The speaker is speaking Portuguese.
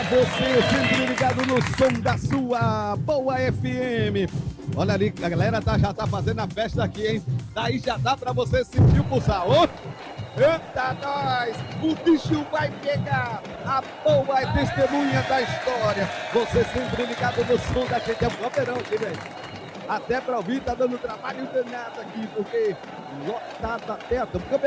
você sempre ligado no som da sua Boa FM. Olha ali, a galera já tá fazendo a festa aqui, hein? Daí já dá pra você sentir o pulsar. Ô, eita, nós! O bicho vai pegar! A Boa é testemunha da história. Você sempre ligado no som da gente. É um caldeirão aqui, velho. Até pra ouvir tá dando trabalho danado aqui, porque lotado até a